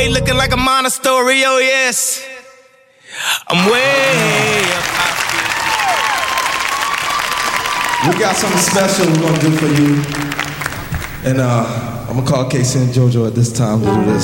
Looking like a monastery, oh yes. I'm way up. We got something special we're gonna do for you. And I'm gonna call Casey and JoJo at this time to do this.